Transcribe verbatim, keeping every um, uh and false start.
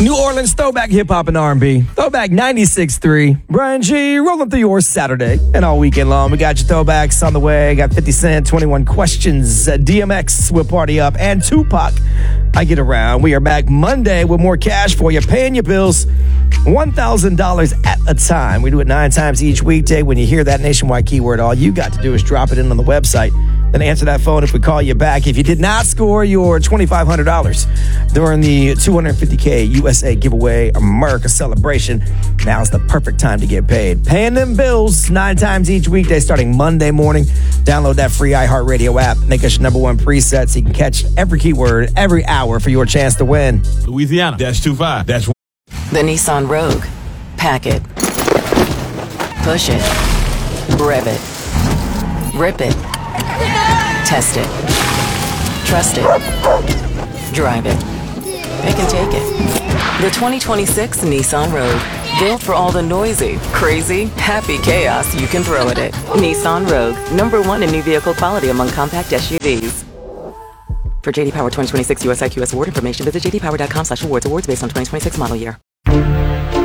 New Orleans throwback hip hop and R and B. Throwback ninety-six point three. Brian G rolling through yours Saturday and all weekend long. We got your throwbacks on the way. Got fifty Cent, twenty-one Questions, uh, D M X will party up, and Tupac. I get around. We are back Monday with more cash for you, paying your bills one thousand dollars at a time. We do it nine times each weekday. When you hear that nationwide keyword, all you got to do is drop it in on the website. Then answer that phone if we call you back. If you did not score your twenty-five hundred dollars during the two hundred fifty K U S A giveaway America celebration, now's the perfect time to get paid. Paying them bills nine times each weekday starting Monday morning. Download that free iHeartRadio app. Make us your number one preset so you can catch every keyword every hour for your chance to win. Louisiana, dash two five, dash one. The Nissan Rogue. Pack it. Push it. Rev it. Rip it. Test it. Trust it. Drive it. It can take it. The twenty twenty-six Nissan Rogue. Built for all the noisy, crazy, happy chaos you can throw at it. Nissan Rogue. Number one in new vehicle quality among compact S U Vs. For J D Power twenty twenty-six U S I Q S award information, visit j d power dot com slash awards. Awards based on twenty twenty-six model year.